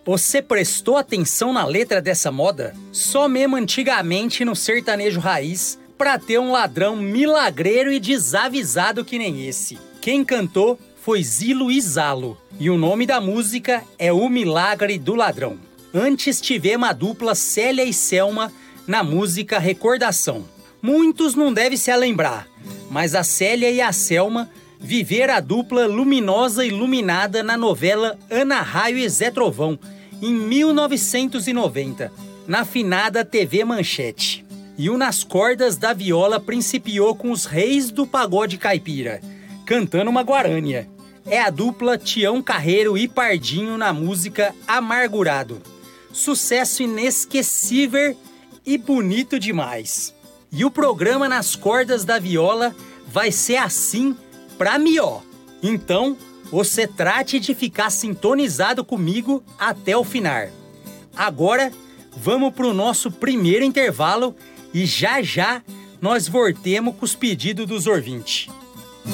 Você prestou atenção na letra dessa moda? Só mesmo antigamente no sertanejo raiz pra ter um ladrão milagreiro e desavisado que nem esse. Quem cantou foi Zilo e Zalo, e o nome da música é O Milagre do Ladrão. Antes tivemos a dupla Célia e Selma na música Recordação. Muitos não devem se lembrar, mas a Célia e a Selma viveram a dupla luminosa e iluminada na novela Ana Raio e Zé Trovão, em 1990, na finada TV Manchete. E o Nas Cordas da Viola principiou com os reis do pagode caipira, cantando uma guarânia. É a dupla Tião Carreiro e Pardinho na música Amargurado. Sucesso inesquecível e bonito demais. E o programa Nas Cordas da Viola vai ser assim pra mió. Então, você trate de ficar sintonizado comigo até o final. Agora, vamos pro nosso primeiro intervalo e já nós voltemos com os pedidos dos ouvintes.